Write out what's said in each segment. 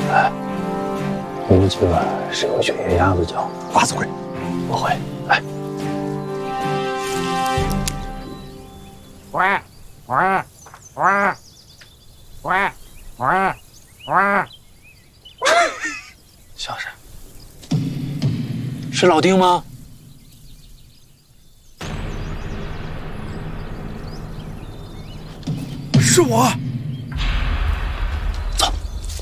哎，你这个是会学野鸭子叫？ 瓜子会， 不会。来。 喂，喂，喂，喂，喂，喂。 小声。是老丁吗？ 是我。 走。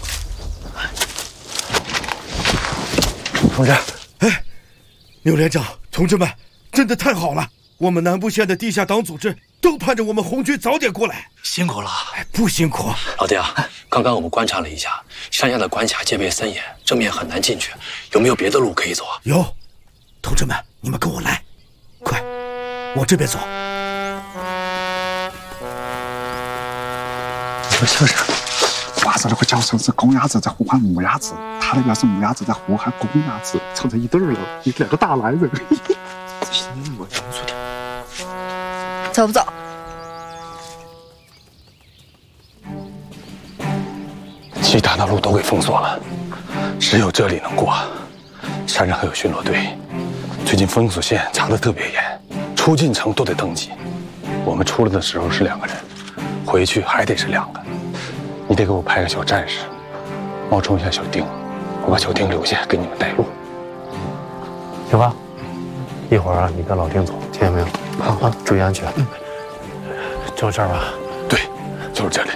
同志，哎，牛连长，同志们，真的太好了！我们南部县的地下党组织都盼着我们红军早点过来。 辛苦了。 哎，不辛苦。 老丁，刚刚我们观察了一下，山下的关卡戒备森严，正面很难进去，有没有别的路可以走啊？ 有，同志们，你们跟我来，快，往这边走。 小声。 瓜子那个叫声是公鸭子在呼唤母鸭子，他那边是母鸭子在呼喊公鸭子，凑成一对了，两个大男人。 走不走？ 其他的路都给封锁了，只有这里能过。山上还有巡逻队，最近封锁线查得特别严，出进城都得登记。我们出来的时候是2个人，回去还得是2个。你得给我派个小战士，冒充一下小丁，我把小丁留下给你们带路。行吧？一会儿啊，你跟老丁走，听见没有？好啊，注意安全。就这儿吧？对，就是这里。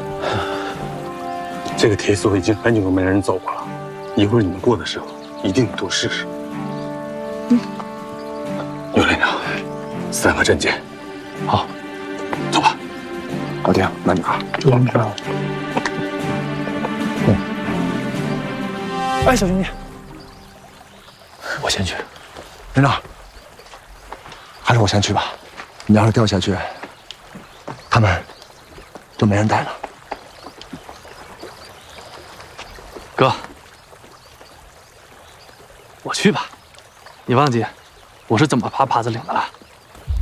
这个铁锁已经很久都没人走过了，一会儿你们过的时候一定多试试。刘连长，3个阵见。好，走吧。 老丁，那你啊， 注意安全。哎，小兄弟，我先去。 连长，还是我先去吧。你要是掉下去，他们就没人带了。 哥，我去吧。你忘记我是怎么爬耙子岭的了？